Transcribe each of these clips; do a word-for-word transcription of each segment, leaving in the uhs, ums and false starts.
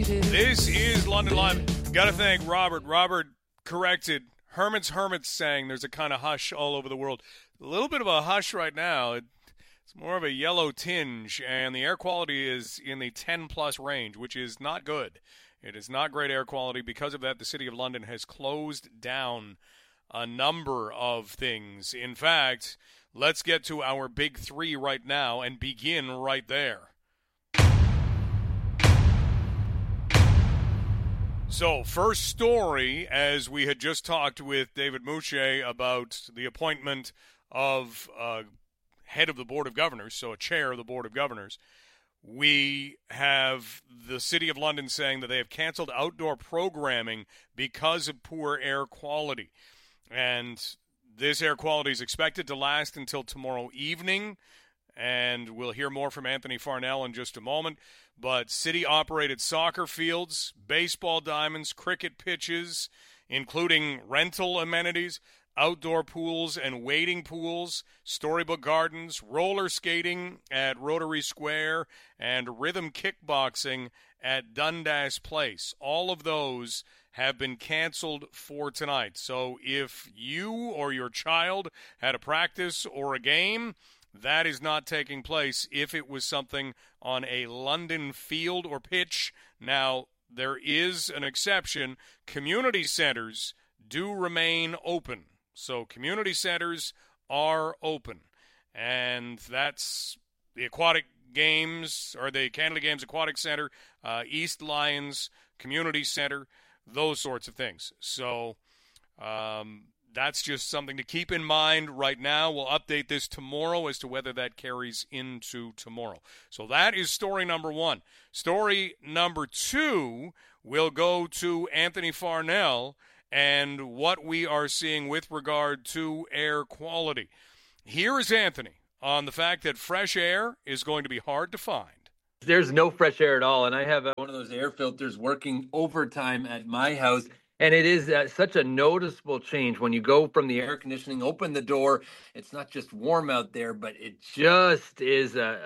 This is London Live. Got to thank Robert. Robert corrected Hermit's Hermit's saying there's a kind of hush all over the world. A little bit of a hush right now. It, it's more of a yellow tinge, and the air quality is in the ten-plus range, which is not good. It is not great air quality. Because of that, the City of London has closed down a number of things. In fact, let's get to our big three right now and begin right there. So, first story, as we had just talked with David Mouche about the appointment of uh, head of the Board of Governors, so a chair of the Board of Governors, we have the City of London saying that they have canceled outdoor programming because of poor air quality. And this air quality is expected to last until tomorrow evening, and we'll hear more from Anthony Farnell in just a moment. But city-operated soccer fields, baseball diamonds, cricket pitches, including rental amenities, outdoor pools and wading pools, storybook gardens, roller skating at Rotary Square, and rhythm kickboxing at Dundas Place. All of those have been canceled for tonight. So if you or your child had a practice or a game, that is not taking place if it was something on a London field or pitch. Now, there is an exception. Community centers do remain open. So community centers are open. And that's the Aquatic Games, or the Canada Games Aquatic Center, uh, East Lions Community Center, those sorts of things. So um, that's just something to keep in mind right now. We'll update this tomorrow as to whether that carries into tomorrow. So that is story number one. Story number two will go to Anthony Farnell and what we are seeing with regard to air quality. Here is Anthony on the fact that fresh air is going to be hard to find. There's no fresh air at all, and I have a, one of those air filters working overtime at my house, and it is uh, such a noticeable change when you go from the air conditioning, open the door. It's not just warm out there, but it just is a,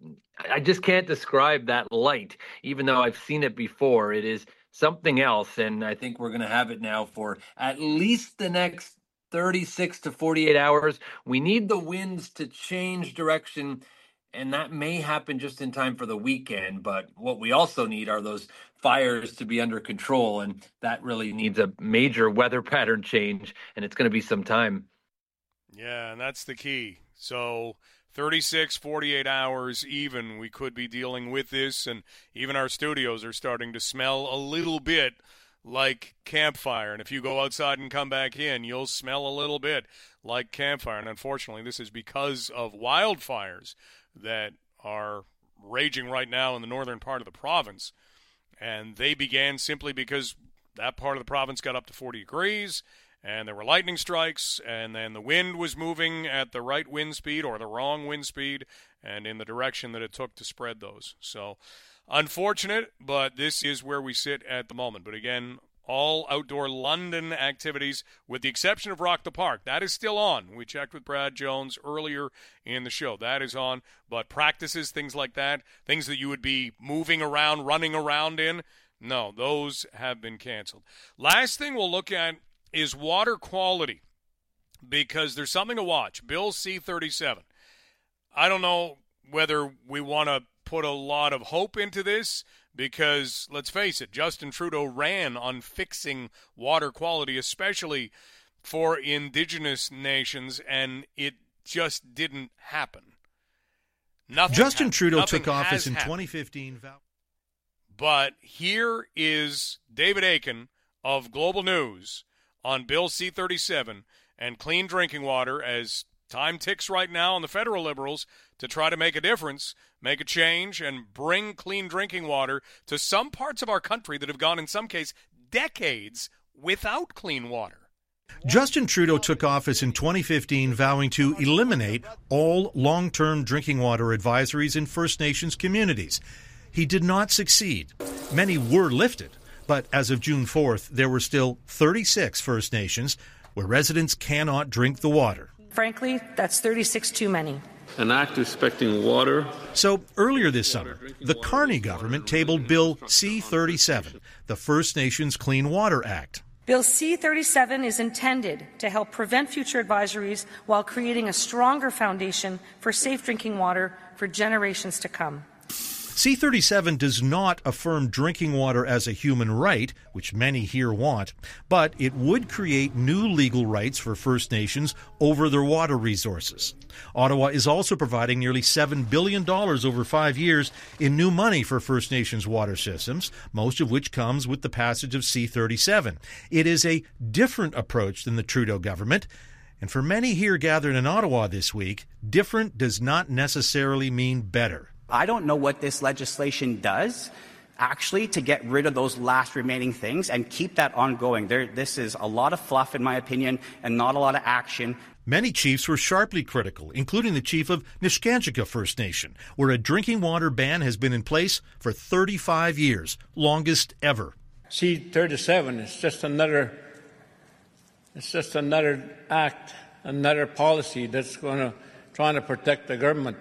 a I just can't describe that light, even though I've seen it before. It is something else, and I think we're going to have it now for at least the next thirty-six to forty-eight hours. We need the winds to change direction, and that may happen just in time for the weekend. But what we also need are those fires to be under control, and that really needs a major weather pattern change, and it's going to be some time. Yeah, and that's the key. So thirty-six, forty-eight hours even, we could be dealing with this, and even our studios are starting to smell a little bit like campfire. And if you go outside and come back in, you'll smell a little bit like campfire. And unfortunately, this is because of wildfires that are raging right now in the northern part of the province. And they began simply because that part of the province got up to forty degrees, and there were lightning strikes, and then the wind was moving at the right wind speed or the wrong wind speed, and in the direction that it took to spread those. So unfortunate, but this is where we sit at the moment. But again, all outdoor London activities, with the exception of Rock the Park, that is still on. We checked with Brad Jones earlier in the show. That is on. But practices, things like that, things that you would be moving around, running around in, no, those have been canceled. Last thing we'll look at is water quality, because there's something to watch. Bill C thirty-seven. I don't know whether we want to put a lot of hope into this, because, let's face it, Justin Trudeau ran on fixing water quality, especially for Indigenous nations, and it just didn't happen. Nothing Justin ha- Trudeau nothing took office in happened. twenty fifteen. But here is David Akin of Global News on Bill C thirty-seven and clean drinking water, as time ticks right now on the federal Liberals to try to make a difference, make a change, and bring clean drinking water to some parts of our country that have gone, in some cases, decades without clean water. Justin Trudeau took office in twenty fifteen, vowing to eliminate all long-term drinking water advisories in First Nations communities. He did not succeed. Many were lifted, but as of June fourth, there were still thirty-six First Nations where residents cannot drink the water. Frankly, that's thirty-six too many. An act respecting water. So earlier this summer, the Carney government tabled Bill C thirty-seven, the First Nations Clean Water Act. Bill C thirty-seven is intended to help prevent future advisories while creating a stronger foundation for safe drinking water for generations to come. C thirty-seven does not affirm drinking water as a human right, which many here want, but it would create new legal rights for First Nations over their water resources. Ottawa is also providing nearly seven billion dollars over five years in new money for First Nations water systems, most of which comes with the passage of C thirty-seven. It is a different approach than the Trudeau government, and for many here gathered in Ottawa this week, different does not necessarily mean better. I don't know what this legislation does, actually, to get rid of those last remaining things and keep that ongoing. There, this is a lot of fluff, in my opinion, and not a lot of action. Many chiefs were sharply critical, including the chief of Niskanjika First Nation, where a drinking water ban has been in place for thirty-five years, longest ever. C thirty-seven is just another, it's just another act, another policy that's going to trying to protect the government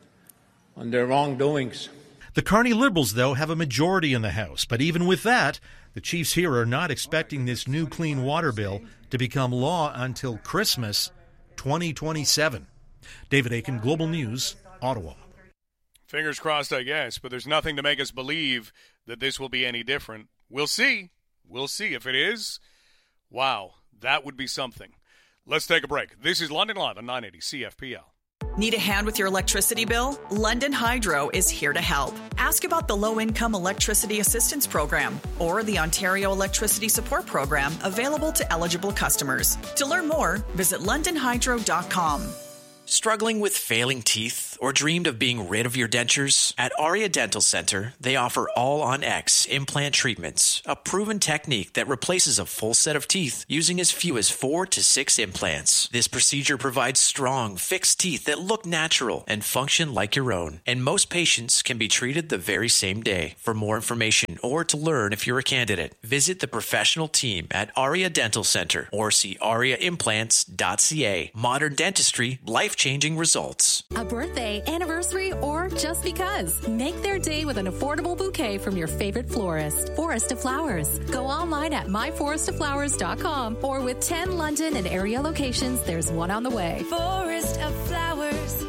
on their wrongdoings. The Carney Liberals, though, have a majority in the House, but even with that, the chiefs here are not expecting this new clean water bill to become law until Christmas twenty twenty-seven. David Akin, Global News, Ottawa. Fingers crossed, I guess, but there's nothing to make us believe that this will be any different. We'll see. We'll see. If it is, wow, that would be something. Let's take a break. This is London Live on nine eighty C F P L. Need a hand with your electricity bill? London Hydro is here to help. Ask about the Low-Income Electricity Assistance Program or the Ontario Electricity Support Program available to eligible customers. To learn more, visit london hydro dot com. Struggling with failing teeth or dreamed of being rid of your dentures? At Aria Dental Center, they offer All-on-X implant treatments, a proven technique that replaces a full set of teeth using as few as four to six implants. This procedure provides strong, fixed teeth that look natural and function like your own, and most patients can be treated the very same day. For more information or to learn if you're a candidate, visit the professional team at Aria Dental Center or see aria implants dot c a. Modern dentistry, life-changing results. A birthday, anniversary, or just because. Make their day with an affordable bouquet from your favorite florist. Forest of Flowers. Go online at my forest of flowers dot com or with ten London and area locations, there's one on the way. Forest of Flowers.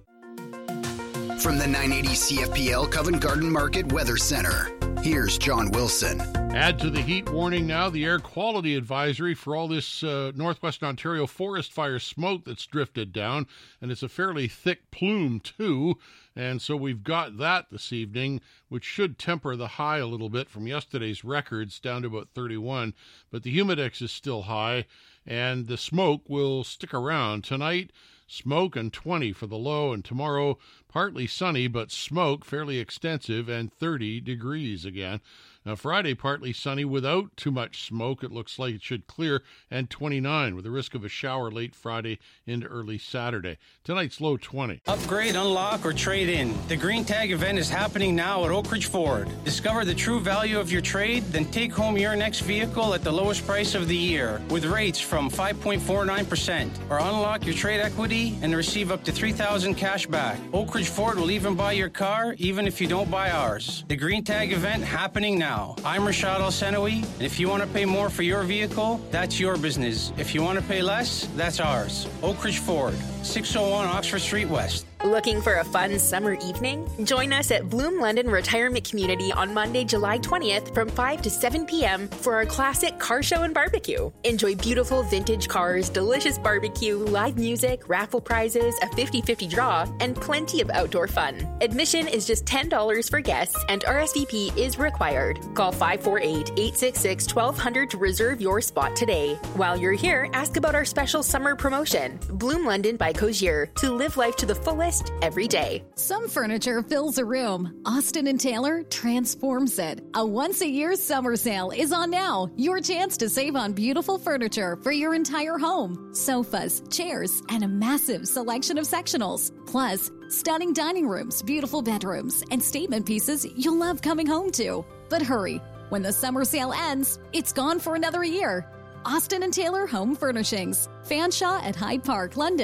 From the nine eighty C F P L Covent Garden Market Weather Center, here's John Wilson. Add to the heat warning now the air quality advisory for all this uh, northwestern Ontario forest fire smoke that's drifted down, and it's a fairly thick plume too, and so we've got that this evening, which should temper the high a little bit from yesterday's records down to about thirty-one, but the humidex is still high, and the smoke will stick around. Tonight, smoke and twenty for the low, and tomorrow partly sunny but smoke fairly extensive and thirty degrees again. Now Friday partly sunny without too much smoke. It looks like it should clear, and twenty-nine with the risk of a shower late Friday into early Saturday. Tonight's low twenty. Upgrade, unlock, or trade in. The Green Tag event is happening now at Oak Ridge Ford. Discover the true value of your trade, then take home your next vehicle at the lowest price of the year with rates from five point four nine percent. Or unlock your trade equity and receive up to three thousand dollars cash back. Oak Ridge Ford will even buy your car even if you don't buy ours. The Green Tag event happening now. I'm Rashad Al-Senawi, and if you want to pay more for your vehicle, that's your business. If you want to pay less, that's ours. Oak Ridge Ford, six oh one Oxford Street West. Looking for a fun summer evening? Join us at Bloom London Retirement Community on Monday, July twentieth from five to seven p.m. for our classic car show and barbecue. Enjoy beautiful vintage cars, delicious barbecue, live music, raffle prizes, a fifty-fifty draw, and plenty of outdoor fun. Admission is just ten dollars for guests, and R S V P is required. Call five four eight, eight six six, one two zero zero to reserve your spot today. While you're here, ask about our special summer promotion. Bloom London by Cozier, to live life to the fullest every day. Some furniture fills a room. Austin and Taylor transforms it. A once-a-year summer sale is on now. Your chance to save on beautiful furniture for your entire home. Sofas, chairs, and a massive selection of sectionals. Plus, stunning dining rooms, beautiful bedrooms, and statement pieces you'll love coming home to. But hurry, when the summer sale ends, it's gone for another year. Austin and Taylor Home Furnishings. Fanshawe at Hyde Park, London.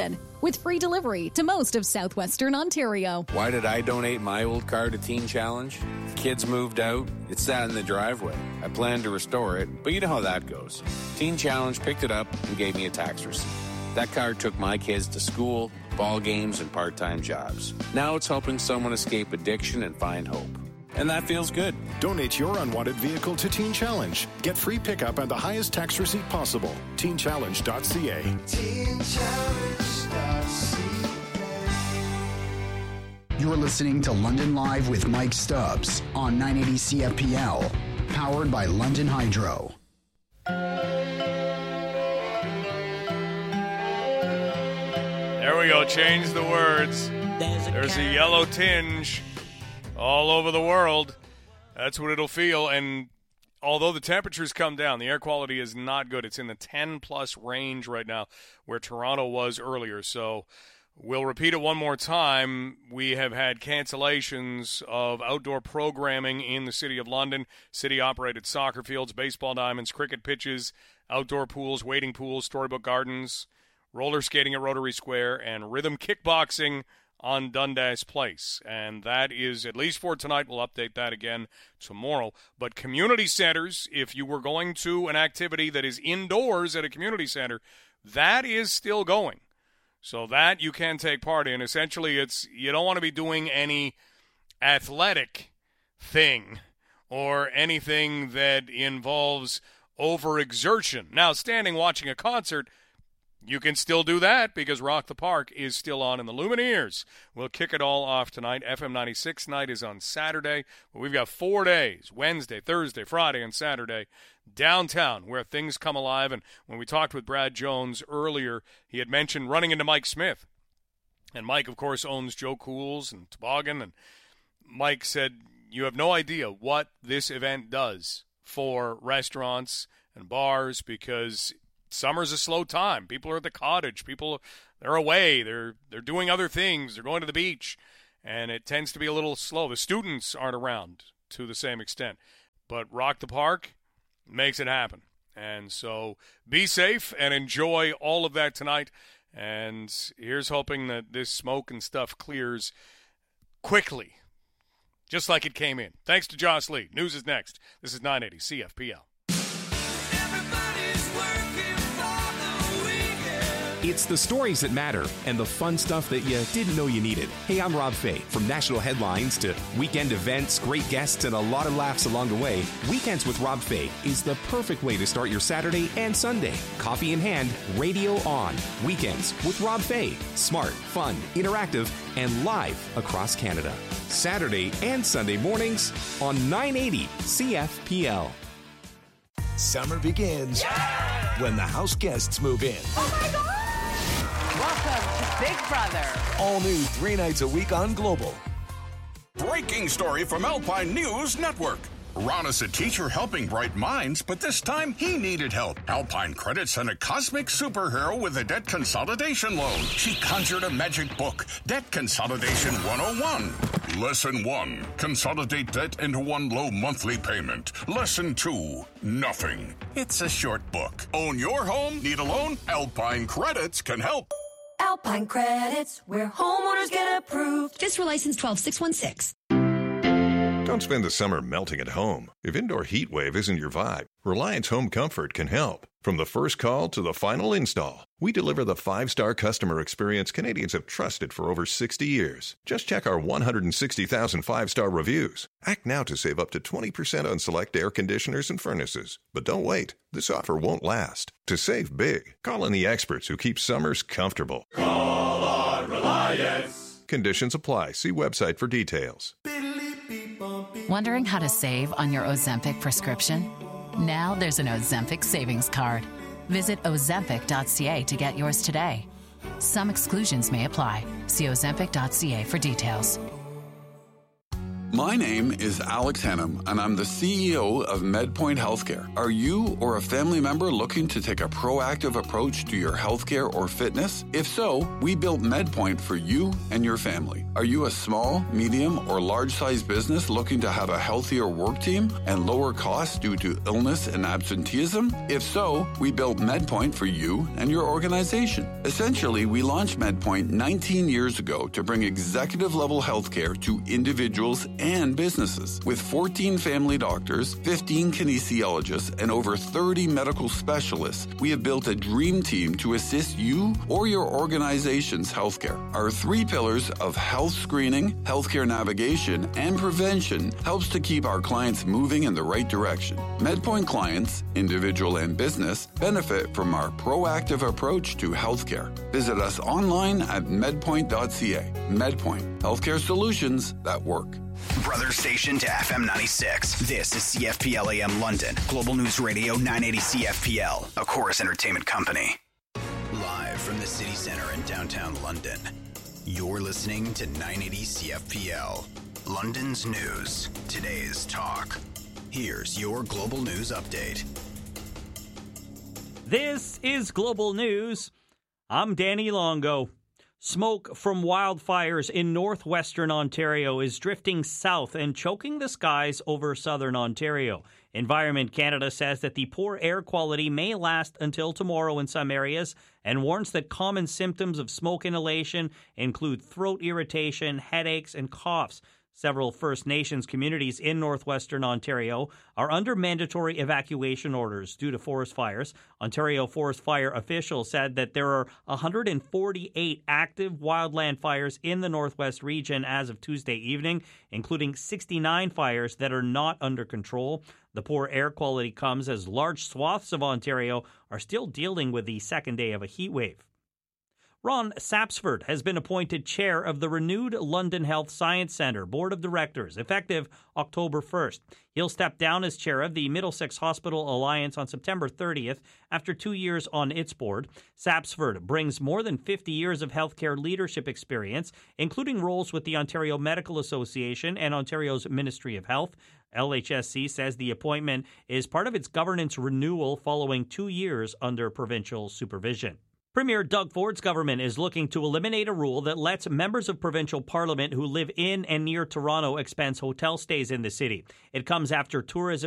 with free delivery to most of southwestern Ontario. Why did I donate my old car to Teen Challenge? The kids moved out. It sat in the driveway. I planned to restore it, but you know how that goes. Teen Challenge picked it up and gave me a tax receipt. That car took my kids to school, ball games, and part-time jobs. Now it's helping someone escape addiction and find hope. And that feels good. Donate your unwanted vehicle to Teen Challenge. Get free pickup and the highest tax receipt possible. teen challenge dot c a. teen challenge dot c a. You're listening to London Live with Mike Stubbs on nine eighty C F P L, powered by London Hydro. There we go. Change the words. There's a, There's a yellow tinge all over the world. That's what it'll feel. And although the temperatures come down, the air quality is not good. It's in the ten-plus range right now where Toronto was earlier. So we'll repeat it one more time. We have had cancellations of outdoor programming in the City of London, city-operated soccer fields, baseball diamonds, cricket pitches, outdoor pools, wading pools, Storybook Gardens, roller skating at Rotary Square, and rhythm kickboxing on Dundas Place. And that is at least for tonight. We'll update that again tomorrow. But community centers, if you were going to an activity that is indoors at a community center, that is still going. So that you can take part in. Essentially, it's you don't want to be doing any athletic thing or anything that involves overexertion. Now, standing watching a concert, you can still do that because Rock the Park is still on in the Lumineers. We'll kick it all off tonight. F M ninety-six night is on Saturday. But we've got four days, Wednesday, Thursday, Friday, and Saturday, downtown where things come alive. And when we talked with Brad Jones earlier, he had mentioned running into Mike Smith. And Mike, of course, owns Joe Cool's and Toboggan. And Mike said, you have no idea what this event does for restaurants and bars because summer's a slow time. People are at the cottage. People, they're away. They're they're doing other things. They're going to the beach. And it tends to be a little slow. The students aren't around to the same extent. But Rock the Park makes it happen. And so be safe and enjoy all of that tonight. And here's hoping that this smoke and stuff clears quickly, just like it came in. Thanks to Joss Lee. News is next. This is nine eighty C F P L. It's the stories that matter and the fun stuff that you didn't know you needed. Hey, I'm Rob Fay. From national headlines to weekend events, great guests, and a lot of laughs along the way, Weekends with Rob Fay is the perfect way to start your Saturday and Sunday. Coffee in hand, radio on. Weekends with Rob Fay. Smart, fun, interactive, and live across Canada. Saturday and Sunday mornings on nine eighty C F P L. Summer begins yeah! when the house guests move in. Oh my God! Welcome to Big Brother. All new three nights a week on Global. Breaking story from Alpine News Network. Ron is a teacher helping bright minds, but this time he needed help. Alpine Credit sent a cosmic superhero with a debt consolidation loan. She conjured a magic book, Debt Consolidation one oh one. Lesson one, consolidate debt into one low monthly payment. Lesson two, nothing. It's a short book. Own your home? Need a loan? Alpine Credits can help. Alpine Credits, where homeowners get approved. Fiscal license twelve six one six. Don't spend the summer melting at home. If indoor heat wave isn't your vibe, Reliance Home Comfort can help. From the first call to the final install, we deliver the five-star customer experience Canadians have trusted for over sixty years. Just check our one hundred sixty thousand five-star reviews. Act now to save up to twenty percent on select air conditioners and furnaces. But don't wait. This offer won't last. To save big, call in the experts who keep summers comfortable. Call on Reliance. Conditions apply. See website for details. Wondering how to save on your Ozempic prescription? Now there's an Ozempic savings card. Visit ozempic dot c a to get yours today. Some exclusions may apply. See ozempic dot c a for details. My name is Alex Hannum, and I'm the C E O of MedPoint Healthcare. Are you or a family member looking to take a proactive approach to your healthcare or fitness? If so, we built MedPoint for you and your family. Are you a small, medium, or large-sized business looking to have a healthier work team and lower costs due to illness and absenteeism? If so, we built MedPoint for you and your organization. Essentially, we launched MedPoint nineteen years ago to bring executive-level healthcare to individuals and businesses. With fourteen family doctors, fifteen kinesiologists, and over thirty medical specialists, we have built a dream team to assist you or your organization's healthcare. Our three pillars of health screening, healthcare navigation, and prevention helps to keep our clients moving in the right direction. MedPoint clients, individual and business, benefit from our proactive approach to healthcare. Visit us online at medpoint dot c a. MedPoint, healthcare solutions that work. Brother station to F M ninety-six. This is C F P L A M London. Global News Radio nine eighty C F P L, a Chorus Entertainment company. Live from the city center in downtown London. You're listening to nine eighty C F P L. London's news. Today's talk. Here's your Global News Update. This is Global News. I'm Danny Longo. Smoke from wildfires in northwestern Ontario is drifting south and choking the skies over southern Ontario. Environment Canada says that the poor air quality may last until tomorrow in some areas and warns that common symptoms of smoke inhalation include throat irritation, headaches, and coughs. Several First Nations communities in northwestern Ontario are under mandatory evacuation orders due to forest fires. Ontario Forest Fire officials said that there are one hundred forty-eight active wildland fires in the northwest region as of Tuesday evening, including sixty-nine fires that are not under control. The poor air quality comes as large swaths of Ontario are still dealing with the second day of a heat wave. Ron Sapsford has been appointed chair of the renewed London Health Science Centre Board of Directors, effective October first. He'll step down as chair of the Middlesex Hospital Alliance on September thirtieth after two years on its board. Sapsford brings more than fifty years of healthcare leadership experience, including roles with the Ontario Medical Association and Ontario's Ministry of Health. L H S C says the appointment is part of its governance renewal following two years under provincial supervision. Premier Doug Ford's government is looking to eliminate a rule that lets members of provincial parliament who live in and near Toronto expense hotel stays in the city. It comes after tourism